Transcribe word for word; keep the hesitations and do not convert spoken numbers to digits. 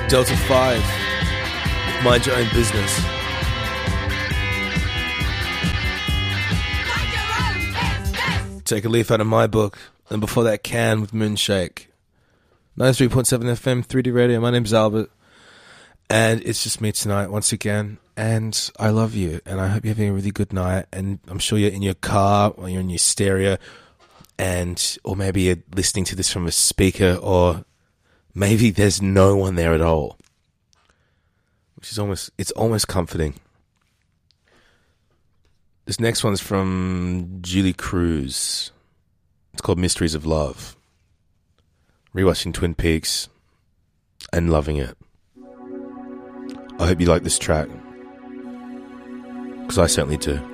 Delta five, Mind Your Own Business. Take a leaf out of my book. And before that, Can with Moonshake. ninety-three point seven F M, three D Radio. My name's Albert. And it's just me tonight once again. And I love you. And I hope you're having a really good night. And I'm sure you're in your car or you're in your stereo. And, or maybe you're listening to this from a speaker, or maybe there's no one there at all. Which is almost, it's almost comforting. This next one's from Julie Cruz. It's called Mysteries of Love. Rewatching Twin Peaks and loving it. I hope you like this track, because I certainly do.